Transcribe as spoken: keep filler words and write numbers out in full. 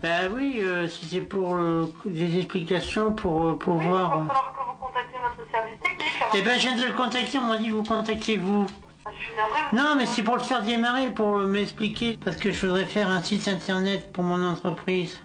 Bah oui, euh, si c'est pour euh, des explications pour euh, Oui, il va pouvoir. falloir que vous contactiez notre service technique. alors. Eh ben, je viens de le contacter, on m'a dit vous contactez vous. Ah, Je suis navrée. vous- Non, mais c'est pour le faire démarrer, pour euh, m'expliquer, parce que je voudrais faire un site internet pour mon entreprise.